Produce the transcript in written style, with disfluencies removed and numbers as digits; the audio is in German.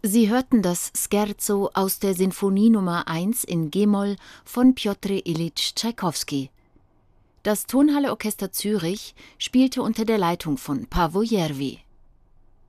Sie hörten das Scherzo aus der Sinfonie Nummer 1 in g-Moll von Pjotr Iljitsch Tschaikowski. Das Tonhalle Orchester Zürich spielte unter der Leitung von Paavo Järvi.